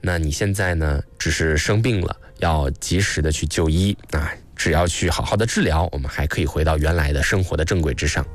那你现在呢只是生病了，要及时的去就医啊，只要去好好的治疗，我们还可以回到原来的生活的正轨之上。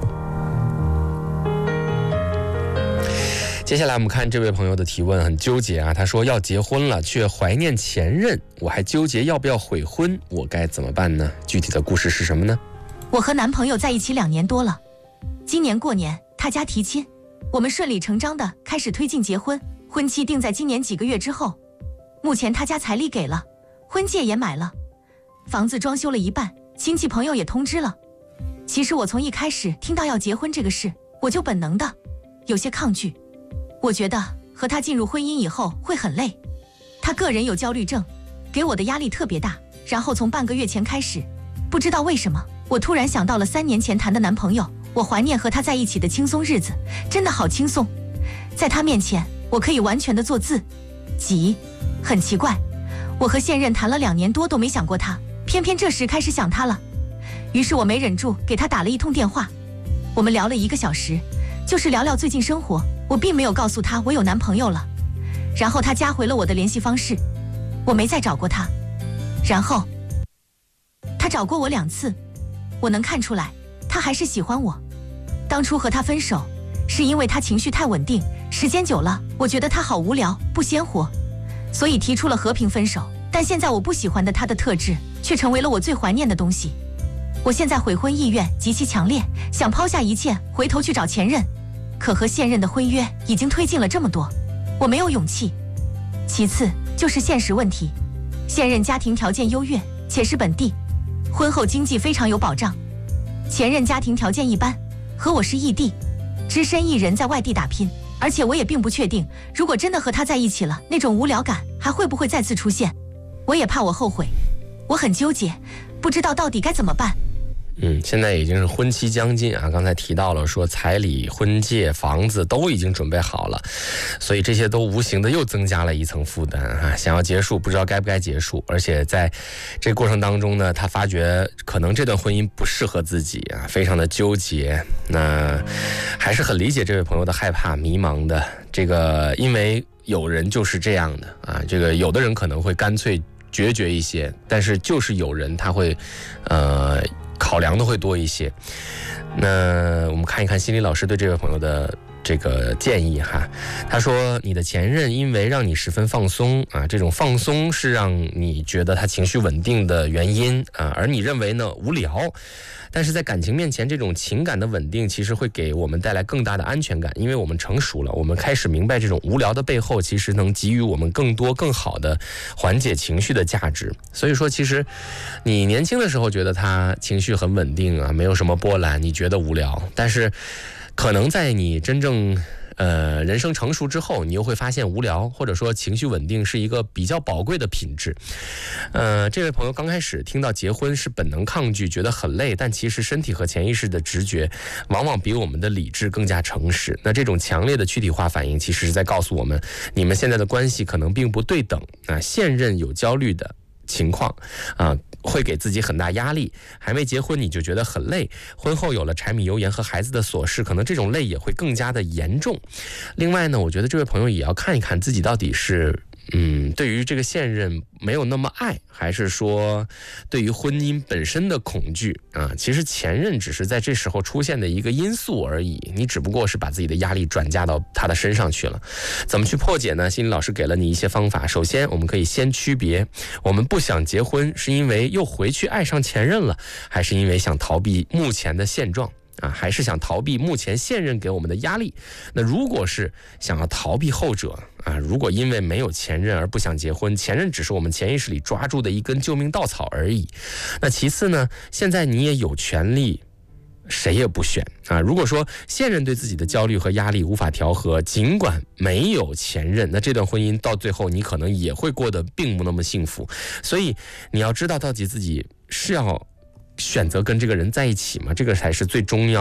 接下来我们看这位朋友的提问，很纠结啊。他说要结婚了，却怀念前任，我还纠结要不要悔婚，我该怎么办呢？具体的故事是什么呢？ 我和男朋友在一起2年多了，今年过年他家提亲，我们顺理成章的开始推进结婚，婚期定在今年几个月之后。目前他家彩礼给了，婚戒也买了，房子装修了一半，亲戚朋友也通知了。其实我从一开始听到要结婚这个事，我就本能的有些抗拒。我觉得和他进入婚姻以后会很累，他个人有焦虑症，给我的压力特别大。然后从半个月前开始，不知道为什么，我突然想到了3年前谈的男朋友，我怀念和他在一起的轻松日子，真的好轻松。在他面前，我可以完全的做自己。很奇怪，我和现任谈了2年多都没想过他，偏偏这时开始想他了。于是我没忍住给他打了一通电话，我们聊了1个小时，就是聊聊最近生活。我并没有告诉他我有男朋友了，然后他加回了我的联系方式，我没再找过他。然后他找过我2次，我能看出来他还是喜欢我。当初和他分手是因为他情绪太稳定，时间久了我觉得他好无聊不鲜活，所以提出了和平分手。但现在我不喜欢的他的特质却成为了我最怀念的东西。我现在悔婚意愿极其强烈，想抛下一切回头去找前任，可和现任的婚约已经推进了这么多，我没有勇气。其次就是现实问题，现任家庭条件优越，且是本地，婚后经济非常有保障。前任家庭条件一般，和我是异地，只身一人在外地打拼，而且我也并不确定，如果真的和他在一起了，那种无聊感还会不会再次出现。我也怕我后悔，我很纠结，不知道到底该怎么办。 现在已经是婚期将近啊，刚才提到了说彩礼、婚戒、房子都已经准备好了，所以这些都无形的又增加了一层负担啊。想要结束，不知道该不该结束，而且在这过程当中呢，他发觉可能这段婚姻不适合自己啊，非常的纠结。那还是很理解这位朋友的害怕、迷茫的。这个因为有人就是这样的啊，这个有的人可能会干脆决绝一些，但是就是有人他会考量的会多一些。那我们看一看心理老师对这位朋友的这个建议哈。他说你的前任因为让你十分放松啊，这种放松是让你觉得他情绪稳定的原因啊，而你认为呢无聊。但是在感情面前，这种情感的稳定其实会给我们带来更大的安全感，因为我们成熟了，我们开始明白这种无聊的背后其实能给予我们更多更好的缓解情绪的价值。所以说其实你年轻的时候觉得他情绪很稳定啊，没有什么波澜，你觉得无聊，但是可能在你真正人生成熟之后，你又会发现无聊或者说情绪稳定是一个比较宝贵的品质。这位朋友刚开始听到结婚是本能抗拒，觉得很累，但其实身体和潜意识的直觉往往比我们的理智更加诚实。那这种强烈的躯体化反应其实是在告诉我们，你们现在的关系可能并不对等啊，现任有焦虑的情况啊，会给自己很大压力，还没结婚你就觉得很累，婚后有了柴米油盐和孩子的琐事，可能这种累也会更加的严重。另外呢，我觉得这位朋友也要看一看自己到底是对于这个现任没有那么爱，还是说对于婚姻本身的恐惧啊？其实前任只是在这时候出现的一个因素而已，你只不过是把自己的压力转嫁到他的身上去了。怎么去破解呢？心理老师给了你一些方法。首先我们可以先区别，我们不想结婚是因为又回去爱上前任了，还是因为想逃避目前的现状啊，还是想逃避目前现任给我们的压力。那如果是想要逃避后者啊，如果因为没有前任而不想结婚，前任只是我们潜意识里抓住的一根救命稻草而已。那其次呢，现在你也有权利谁也不选啊。如果说现任对自己的焦虑和压力无法调和，尽管没有前任，那这段婚姻到最后你可能也会过得并不那么幸福。所以你要知道到底自己是要选择跟这个人在一起吗？这个才是最重要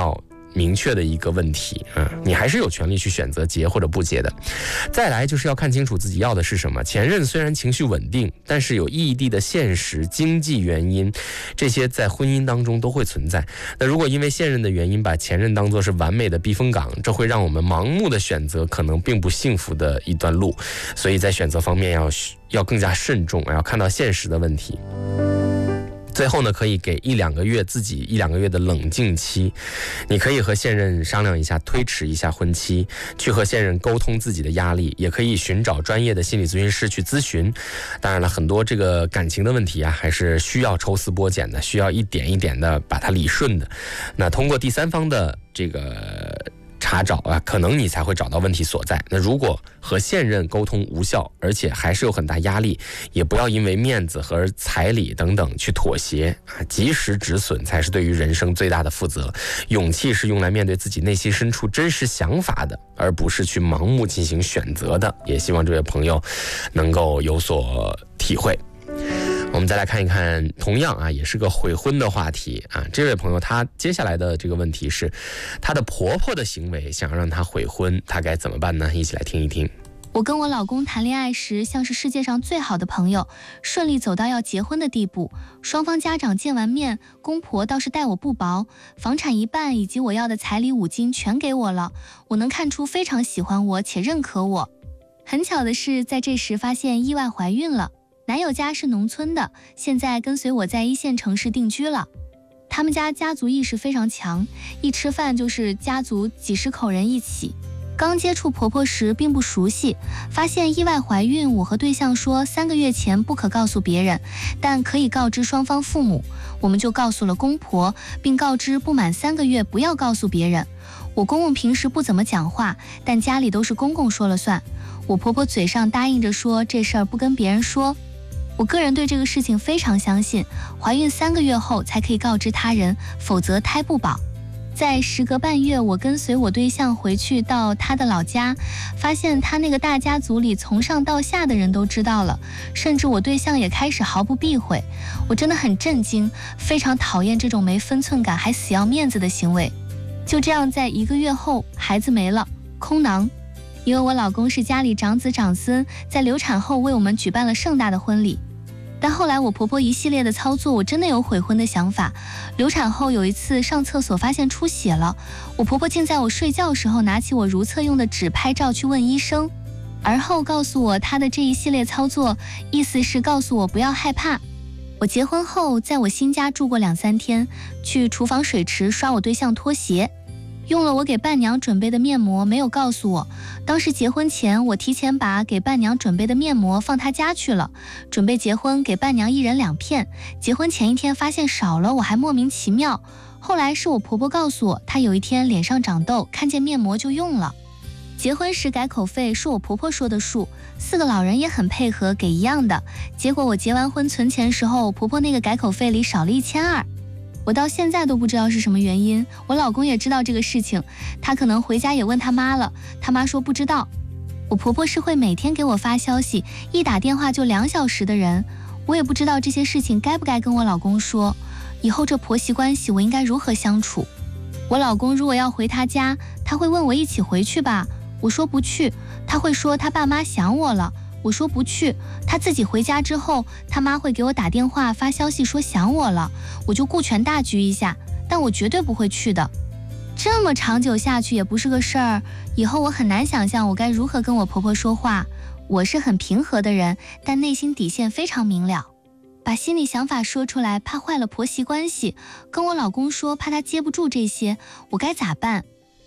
明确的一个问题啊，你还是有权利去选择结或者不结的。再来就是要看清楚自己要的是什么。前任虽然情绪稳定，但是有异地的现实、经济原因，这些在婚姻当中都会存在。那如果因为现任的原因把前任当作是完美的避风港，这会让我们盲目的选择可能并不幸福的一段路。所以在选择方面要更加慎重，要看到现实的问题。最后呢，可以给自己一两个月的冷静期，你可以和现任商量一下，推迟一下婚期，去和现任沟通自己的压力，也可以寻找专业的心理咨询师去咨询。当然了，很多这个感情的问题啊，还是需要抽丝剥茧的，需要一点一点的把它理顺的。那通过第三方的这个查找啊，可能你才会找到问题所在。那如果和现任沟通无效，而且还是有很大压力，也不要因为面子和彩礼等等去妥协啊，及时止损才是对于人生最大的负责。勇气是用来面对自己内心深处真实想法的，而不是去盲目进行选择的。也希望这位朋友能够有所体会。我们再来看一看，同样啊，也是个悔婚的话题啊。这位朋友她接下来的这个问题是，她的婆婆的行为想要让她悔婚，她该怎么办呢？一起来听一听。 我跟我老公谈恋爱时，像是世界上最好的朋友，顺利走到要结婚的地步。双方家长见完面，公婆倒是待我不薄，房产一半以及我要的彩礼5金全给我了。我能看出非常喜欢我且认可我。很巧的是，在这时发现意外怀孕了。男友家是农村的，现在跟随我在1线城市定居了。他们家家族意识非常强，一吃饭就是家族几十口人一起。刚接触婆婆时并不熟悉，发现意外怀孕，我和对象说3个月前不可告诉别人，但可以告知双方父母。我们就告诉了公婆，并告知不满3个月不要告诉别人。我公公平时不怎么讲话，但家里都是公公说了算。我婆婆嘴上答应着说这事儿不跟别人说。我个人对这个事情非常相信，怀孕3个月后才可以告知他人，否则胎不保。在时隔半月，我跟随我对象回去到他的老家，发现他那个大家族里从上到下的人都知道了，甚至我对象也开始毫不避讳。我真的很震惊，非常讨厌这种没分寸感还死要面子的行为。就这样，在1个月后，孩子没了，空囊。因为我老公是家里长子长孙，在流产后为我们举办了盛大的婚礼。但后来我婆婆一系列的操作，我真的有悔婚的想法。流产后有一次上厕所发现出血了，我婆婆竟在我睡觉时候拿起我如厕用的纸拍照去问医生，而后告诉我她的这一系列操作，意思是告诉我不要害怕。我结婚后在我新家住过2、3天，去厨房水池刷我对象拖鞋，用了我给伴娘准备的面膜，没有告诉我。当时结婚前，我提前把给伴娘准备的面膜放她家去了，准备结婚给伴娘1人2片。结婚前1天发现少了，我还莫名其妙。后来是我婆婆告诉我，她有一天脸上长痘，看见面膜就用了。结婚时改口费是我婆婆说的数，4个老人也很配合，给一样的。结果我结完婚存钱时候，婆婆那个改口费里少了1200。我到现在都不知道是什么原因，我老公也知道这个事情，他可能回家也问他妈了，他妈说不知道。我婆婆是会每天给我发消息，一打电话就2小时的人，我也不知道这些事情该不该跟我老公说，以后这婆媳关系我应该如何相处。我老公如果要回他家，他会问我一起回去吧，我说不去，他会说他爸妈想我了，我说不去，他自己回家之后，他妈会给我打电话发消息说想我了，我就顾全大局一下，但我绝对不会去的。这么长久下去也不是个事儿，以后我很难想象我该如何跟我婆婆说话。我是很平和的人，但内心底线非常明了，把心里想法说出来怕坏了婆媳关系，跟我老公说怕他接不住这些，我该咋办？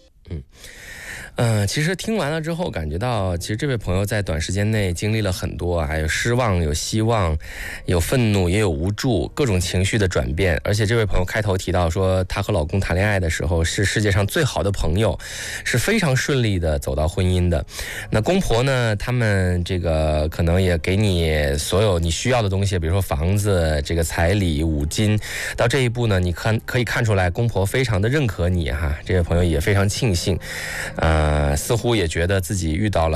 其实听完了之后感觉到，其实这位朋友在短时间内经历了很多，还有失望，有希望，有愤怒，也有无助，各种情绪的转变。而且这位朋友开头提到说，她和老公谈恋爱的时候是世界上最好的朋友，是非常顺利的走到婚姻的。那公婆呢，他们这个可能也给你所有你需要的东西，比如说房子，这个彩礼5金。到这一步呢，你可以看出来公婆非常的认可你哈。这位朋友也非常庆幸，似乎也觉得自己遇到了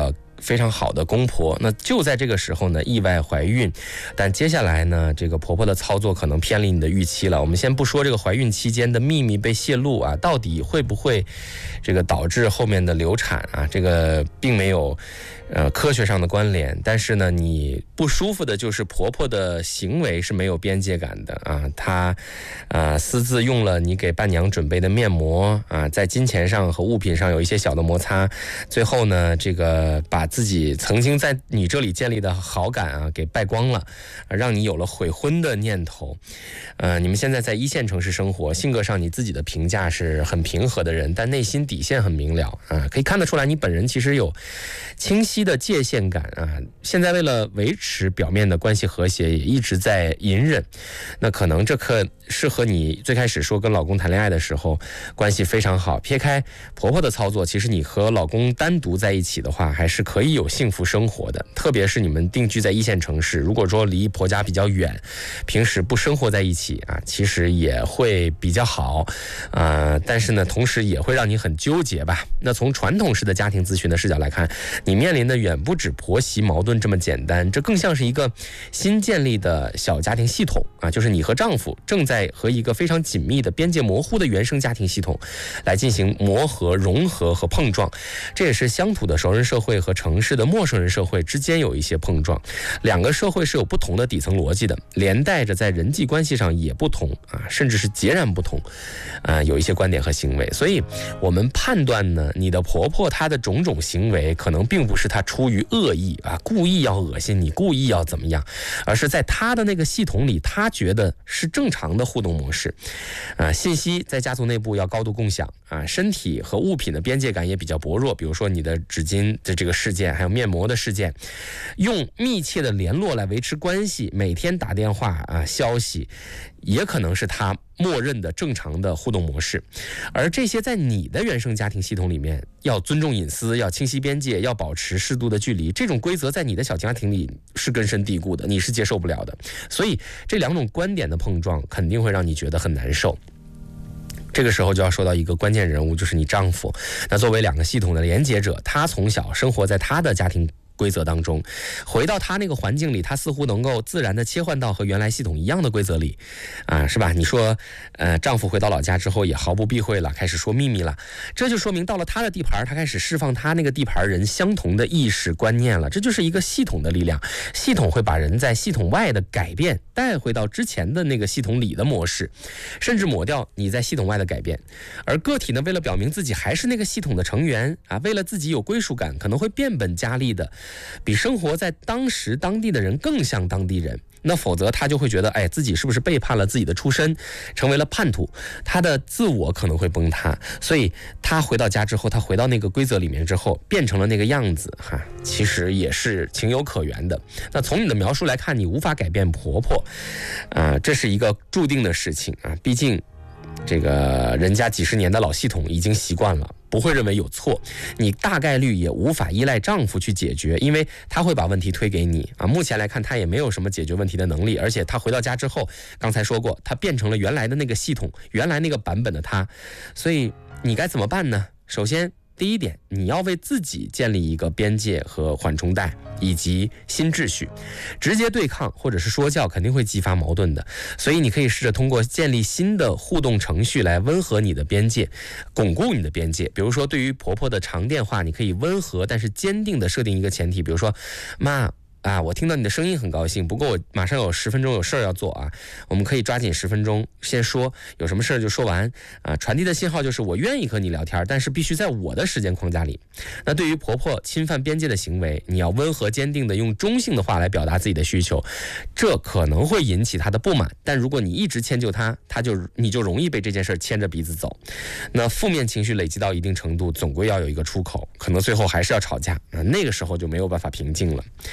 非常好的公婆。那就在这个时候呢，意外怀孕，但接下来呢，这个婆婆的操作可能偏离你的预期了。我们先不说这个怀孕期间的秘密被泄露啊，到底会不会这个导致后面的流产啊？这个并没有科学上的关联，但是呢，你不舒服的就是婆婆的行为是没有边界感的啊，她私自用了你给伴娘准备的面膜啊，在金钱上和物品上有一些小的摩擦，最后呢，这个把自己曾经在你这里建立的好感啊给败光了，让你有了悔婚的念头。你们现在在一线城市生活，性格上你自己的评价是很平和的人，但内心底线很明了啊，可以看得出来你本人其实有清晰的界限感啊。现在为了维持表面的关系和谐，也一直在隐忍。那可能这可是和你最开始说跟老公谈恋爱的时候关系非常好，撇开婆婆的操作，其实你和老公单独在一起的话，还是可以有幸福生活的。特别是你们定居在一线城市，如果说离婆家比较远，平时不生活在一起啊，其实也会比较好但是呢，同时也会让你很纠结吧。那从传统式的家庭咨询的视角来看，你面临的远不止婆媳矛盾这么简单，这更像是一个新建立的小家庭系统啊，就是你和丈夫正在和一个非常紧密的边界模糊的原生家庭系统来进行磨合、融合和碰撞。这也是乡土的熟人社会和城市的陌生人社会之间有一些碰撞，两个社会是有不同的底层逻辑的，连带着在人际关系上也不同啊，甚至是截然不同有一些观点和行为。所以我们判断呢，你的婆婆她的种种行为可能并不是她出于恶意啊，故意要恶心你，故意要怎么样，而是在她的那个系统里，她觉得是正常的互动模式信息在家族内部要高度共享身体和物品的边界感也比较薄弱，比如说你的纸巾的这个事件，还有面膜的事件，用密切的联络来维持关系，每天打电话消息，也可能是他默认的正常的互动模式。而这些在你的原生家庭系统里面，要尊重隐私，要清晰边界，要保持适度的距离，这种规则在你的小家庭里是根深蒂固的，你是接受不了的。所以这两种观点的碰撞肯定会让你觉得很难受。这个时候就要说到一个关键人物，就是你丈夫。那作为两个系统的连接者，他从小生活在他的家庭规则当中，回到他那个环境里，他似乎能够自然的切换到和原来系统一样的规则里是吧？你说丈夫回到老家之后也毫不避讳了，开始说秘密了，这就说明到了他的地盘，他开始释放他那个地盘人相同的意识观念了。这就是一个系统的力量，系统会把人在系统外的改变带回到之前的那个系统里的模式，甚至抹掉你在系统外的改变。而个体呢，为了表明自己还是那个系统的成员为了自己有归属感，可能会变本加厉的比生活在当时当地的人更像当地人。那否则他就会觉得自己是不是背叛了自己的出身，成为了叛徒，他的自我可能会崩塌。所以他回到家之后，他回到那个规则里面之后，变成了那个样子其实也是情有可原的。那从你的描述来看，你无法改变婆婆这是一个注定的事情毕竟这个人家几十年的老系统已经习惯了，不会认为有错，你大概率也无法依赖丈夫去解决，因为他会把问题推给你目前来看，他也没有什么解决问题的能力，而且他回到家之后，刚才说过，他变成了原来的那个系统，原来那个版本的他。所以你该怎么办呢？首先第一点，你要为自己建立一个边界和缓冲带以及新秩序。直接对抗或者是说教肯定会激发矛盾的，所以你可以试着通过建立新的互动程序来温和你的边界，巩固你的边界。比如说对于婆婆的长电话，你可以温和但是坚定的设定一个前提，比如说妈我听到你的声音很高兴，不过我马上有10分钟有事儿要做我们可以抓紧10分钟先说，有什么事儿就说完传递的信号就是我愿意和你聊天，但是必须在我的时间框架里。那对于婆婆侵犯边界的行为，你要温和坚定的用中性的话来表达自己的需求，这可能会引起她的不满，但如果你一直迁就她，你就容易被这件事牵着鼻子走。那负面情绪累积到一定程度，总归要有一个出口，可能最后还是要吵架那个时候就没有办法平静了。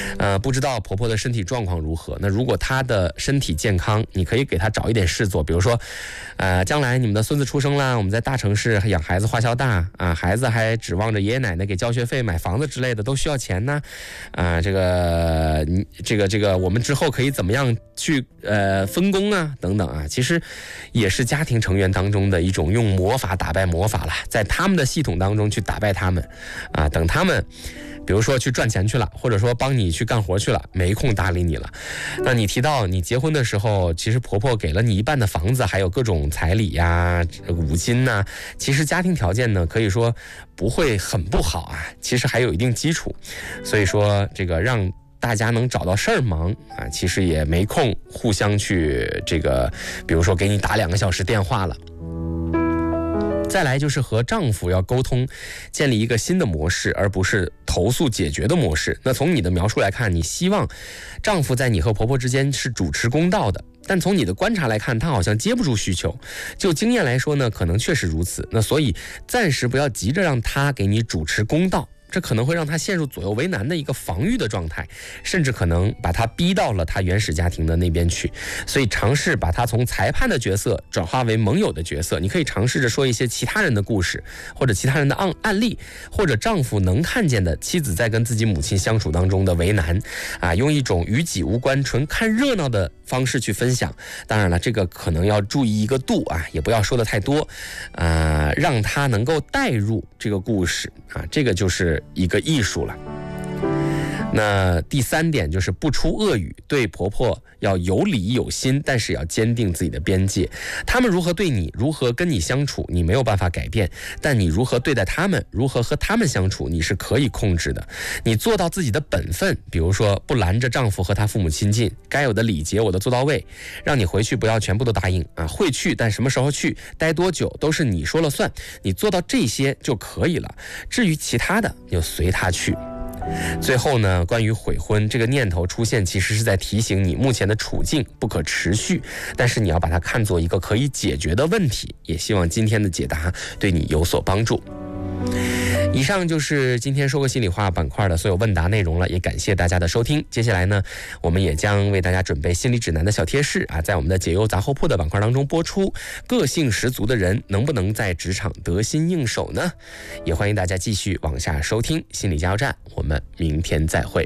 不知道婆婆的身体状况如何。那如果她的身体健康，你可以给她找一点事做，比如说，将来你们的孙子出生啦，我们在大城市养孩子花销大啊，孩子还指望着爷爷奶奶给交学费、买房子之类的，都需要钱呢。这个，我们之后可以怎么样去分工啊，等等啊，其实也是家庭成员当中的一种用魔法打败魔法了，在他们的系统当中去打败他们啊，等他们比如说去赚钱去了，或者说帮你去干活去了，没空搭理你了。那你提到你结婚的时候，其实婆婆给了你一半的房子，还有各种彩礼呀、五金呐，其实家庭条件呢，可以说不会很不好啊，其实还有一定基础。所以说这个让大家能找到事儿忙啊，其实也没空互相去比如说给你打2个小时电话了。再来就是和丈夫要沟通，建立一个新的模式，而不是投诉解决的模式。那从你的描述来看，你希望丈夫在你和婆婆之间是主持公道的，但从你的观察来看，他好像接不住需求。就经验来说呢，可能确实如此。那所以暂时不要急着让他给你主持公道，这可能会让他陷入左右为难的一个防御的状态，甚至可能把他逼到了他原始家庭的那边去。所以尝试把他从裁判的角色转化为盟友的角色，你可以尝试着说一些其他人的故事，或者其他人的案例，或者丈夫能看见的妻子在跟自己母亲相处当中的为难啊，用一种与己无关、纯看热闹的方式去分享。当然了，这个可能要注意一个度啊，也不要说的太多让他能够带入这个故事啊，这个就是一个艺术了。那第3点就是不出恶语，对婆婆要有理有心，但是要坚定自己的边界。他们如何对你，如何跟你相处，你没有办法改变，但你如何对待他们，如何和他们相处，你是可以控制的。你做到自己的本分，比如说不拦着丈夫和他父母亲近，该有的礼节我都做到位，让你回去不要全部都答应啊，会去但什么时候去，待多久都是你说了算，你做到这些就可以了。至于其他的就随他去。最后呢，关于悔婚这个念头出现，其实是在提醒你目前的处境不可持续，但是你要把它看作一个可以解决的问题。也希望今天的解答对你有所帮助。以上就是今天说个心里话板块的所有问答内容了，也感谢大家的收听。接下来呢，我们也将为大家准备心理指南的小贴士啊，在我们的解忧杂货铺的板块当中播出。个性十足的人能不能在职场得心应手呢？也欢迎大家继续往下收听心理加油站，我们明天再会。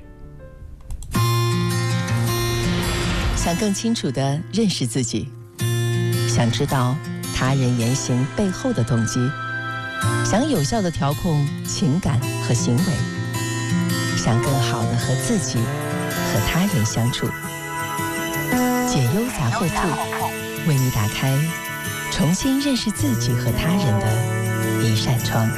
想更清楚地认识自己，想知道他人言行背后的动机，想有效地调控情感和行为，想更好地和自己和他人相处。解忧杂货铺为你打开重新认识自己和他人的一扇窗。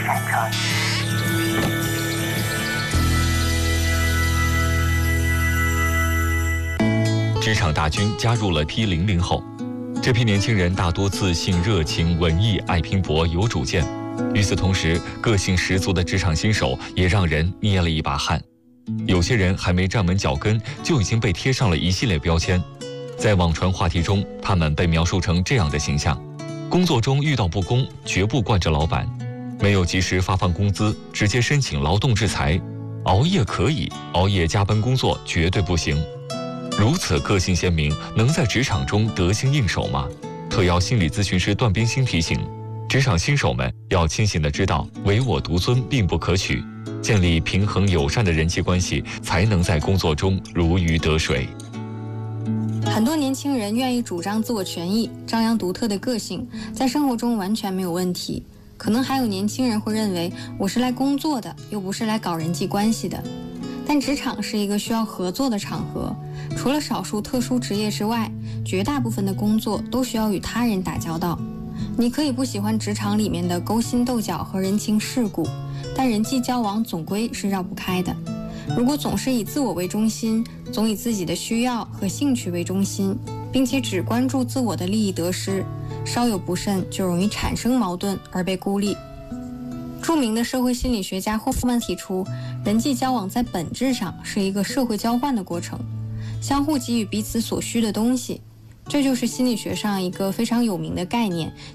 职场大军加入了T00后，这批年轻人大多自信、热情、文艺、爱拼搏、有主见。与此同时，个性十足的职场新手也让人捏了一把汗。有些人还没站稳脚跟，就已经被贴上了一系列标签。在网传话题中，他们被描述成这样的形象：工作中遇到不公，绝不惯着老板；没有及时发放工资，直接申请劳动制裁；熬夜可以，熬夜加班工作绝对不行。如此个性鲜明，能在职场中得心应手吗？特邀心理咨询师段冰心提醒，职场新手们要清醒地知道，唯我独尊并不可取，建立平衡友善的人际关系，才能在工作中如鱼得水。 很多年轻人愿意主张自我权益，张扬独特的个性，在生活中完全没有问题。可能还有年轻人会认为，我是来工作的，又不是来搞人际关系的。但职场是一个需要合作的场合，除了少数特殊职业之外，绝大部分的工作都需要与他人打交道。你可以不喜欢职场里面的勾心斗角和人情世故，但人际交往总归是绕不开的。如果总是以自我为中心，总以自己的需要和兴趣为中心，并且只关注自我的利益得失，稍有不慎就容易产生矛盾而被孤立。著名的社会心理学家霍夫曼提出，人际交往在本质上是一个社会交换的过程，相互给予彼此所需的东西。这就是心理学上一个非常有名的概念，